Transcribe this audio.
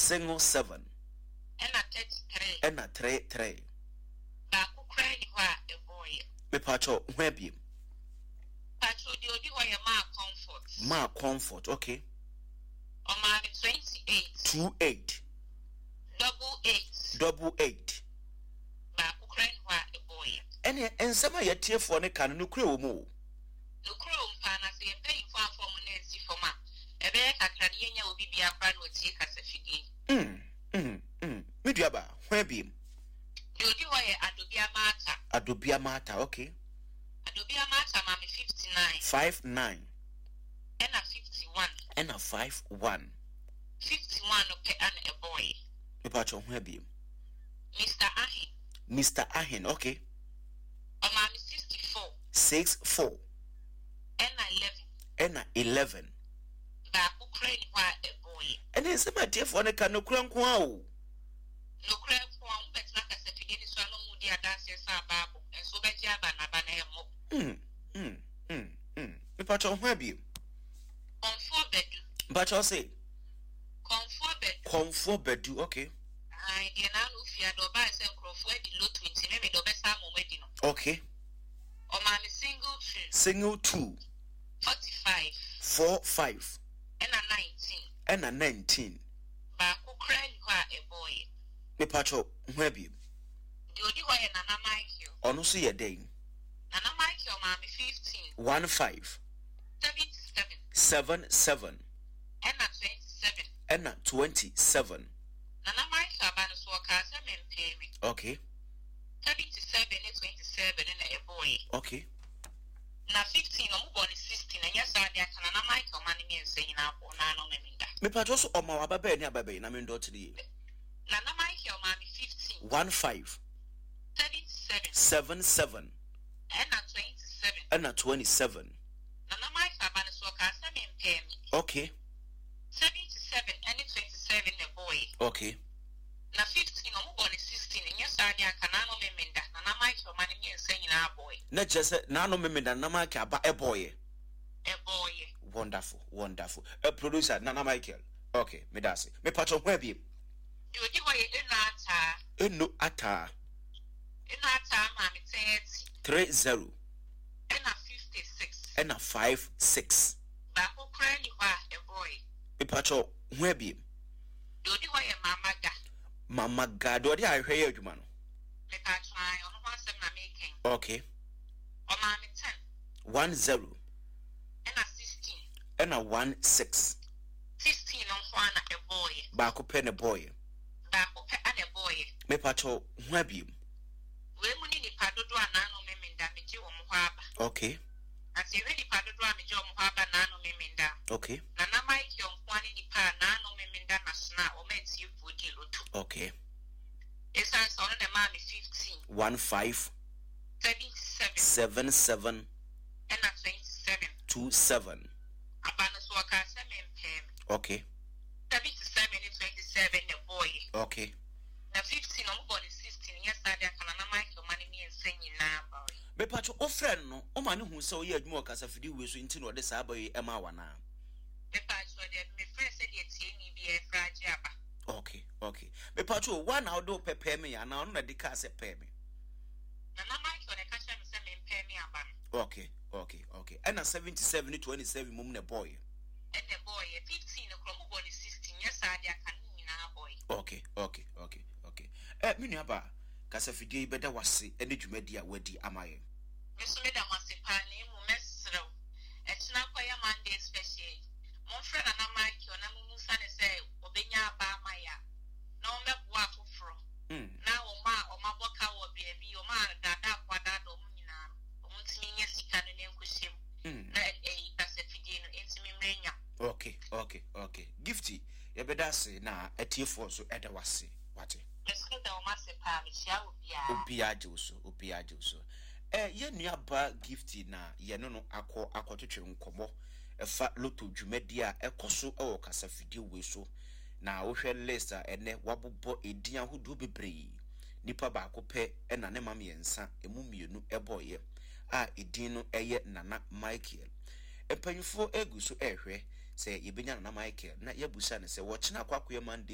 single 7 Ena 33 Baako kra ni ho a eboye. me pacho ho abiem Pacho di odi ho ye comfort. ma comfort okay O ma 28 28 88 Baako kra ni ho a eboye. ene ensema yetiefo ne kan no kura wo mu No kra umpa na se ye pay for mu na nsi foma. Ebe kakra ni yenya obi bia kra na otie kasa fidie. Meduaba ho abiem Di odi ho ye Adobia Mata okay Adobia Mata ma 59 59 Ena 51 51 51 no pe an eboye. me pacho ho abiem Mr. Ahin okay O ma 64 ena 11 Baako kra ni ho a eboye. ene ensema tiefo ne kan no kura nko a o No kra ko an betina kasa fidie ni so ano mu di adanse sa baabo enso be ji aba na ba na emo. me pacho ho abiem Comfort bedu. pacho say Comfort bedu okay Ai de na no fia do ba se nkrofo edi low 20 me do be sa mo wedi no. okay O ma me single 2 45 45 ena 19 Baako kra ni ho a eboye. me pacho ho abiem Di odi ho ye Nana Michael. ono so ye den Nana Michael ma me 15 15 77 77 ena 27 27 Nana Michael ba no so ka se me mpemi. okay 77 and 27 ena eboye. okay Na 15 no mo 16 enya sa dia kana na Michael man ni ense na abo na no meminda. me pacho so oma wa baba ni ababa na me ndo tiri Nana Michael ma me 15 15 77 77 ena 27 Nana Michael ba no so ka se me mpemi. okay 77 and 27 boy. okay Na 15 no mo 16 enya sa dia kana no meminda. Nana Michael man ni ense na boy. na jese na no memeda na maka aba eboye Eboye. Wonderful. A producer Nana Michael. Okay, me dasi. Me patron ho abiem. You di wa ye Eno ata ma me 30 ena 56 ena 56 ba ko kra ni ho a eboy. me patron ho abiem. You di wa ye Mama God odi ahwe ye adwuma no. Me ka try ono ho asem na making. Okay. O ma me 10 10 ena 16 ena 16 16 no ho na eboy. ba ko pe ne boy. Ba ko pe an eboy. Me patron ho abiem. We mu ni pa dodo anano meminda me ji wo mo ho aba. Okay. Ati we ni pa dodo a me ji wo mo ho aba na no meminda. Okay. Nana Mike yon kwani ni pa na no meminda na sna o menti fudi lotu. Okay. Esa so no de ma me 15 15 77 77 ena 27 27 abana so aka se me mpem. okay 77 and 27 the boy. okay Na 15 no mo 16 yes I kana na Mike mani mi ensenyi na ba. me patron o friend no o ma ne hu se o ye adwuma o kasa fidi we so nti no de sa ba yi ema wana. Me patron de me friend said ye tie ni bi e fraje aba. Okay. Me patron one how do prepare me ya na no na de ka se prepare me. Nana Mike on the cash me se me mpem me aba. Okay. And 77 to 27 mum ne boy. And the boy 15 no kro mo 16 yes I can ni na boy. Okay. Me nua ba kasa fidi beda wase ene dwumadi a wadi amaye. Me so me da wase pa na mu mesrew. E tena kwaya Monday special. Mon friend Nana Mike on na mu sa ne se obenya aba amaya. Na o mebo afoforo. Na o ma boka wo baabi o ma dada kwada do mu nyina. O mu timi nya sika no ne nkohyem. Na kasa fidi no entimi mrenya. Okay. Gifty ye beda se na atiefo so eda wase wate. Mesko da o ma se pa me chia Obi ajo so. Ye nua ba Gifty na ye no akotwetwe nkomo efa loto dwumadi a ekoso e kasa fidi we so na wo hwe list a ene wabobo edin ahodo bebree nipa ba akopɛ ena ne mam yensa emu mienu eboye a edin no eye Nana Michael epanyufo egu so ehwe se yebenya Nana Michael na yebusa ne se wo kyena kwakoye Monday